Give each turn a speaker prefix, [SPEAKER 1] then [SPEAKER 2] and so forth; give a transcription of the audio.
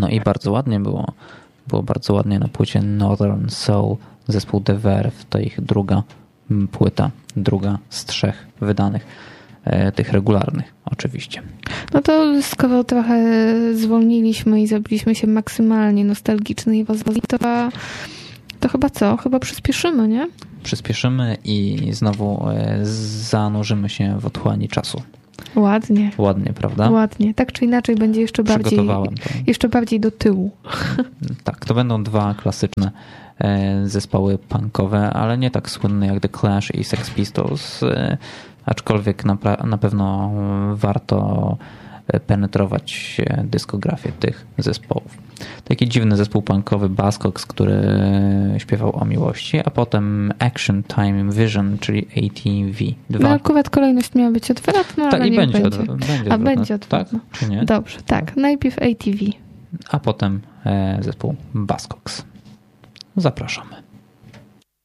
[SPEAKER 1] No i bardzo ładnie było bardzo ładnie na płycie Northern Soul, zespół The Verve, to ich druga płyta, druga z 3 wydanych, tych regularnych oczywiście.
[SPEAKER 2] No to skoro trochę zwolniliśmy i zrobiliśmy się maksymalnie nostalgiczny i rozwojowy, to chyba co? Chyba przyspieszymy, nie?
[SPEAKER 1] Przyspieszymy i znowu zanurzymy się w otchłani czasu.
[SPEAKER 2] Ładnie.
[SPEAKER 1] Ładnie, prawda?
[SPEAKER 2] Ładnie. Tak czy inaczej będzie jeszcze bardziej do tyłu.
[SPEAKER 1] Tak, to będą 2 klasyczne zespoły punkowe, ale nie tak słynne jak The Clash i Sex Pistols, aczkolwiek na pewno warto penetrować dyskografię tych zespołów. Taki dziwny zespół punkowy Buzzcocks, który śpiewał o miłości, a potem Action Time Vision, czyli ATV 2.
[SPEAKER 2] No akurat kolejność miała być odwrotna,
[SPEAKER 1] tak,
[SPEAKER 2] ale
[SPEAKER 1] i
[SPEAKER 2] nie
[SPEAKER 1] będzie.
[SPEAKER 2] Będzie odwrotna.
[SPEAKER 1] Tak, czy nie?
[SPEAKER 2] Dobrze, tak. Najpierw ATV.
[SPEAKER 1] A potem zespół Buzzcocks. Zapraszamy.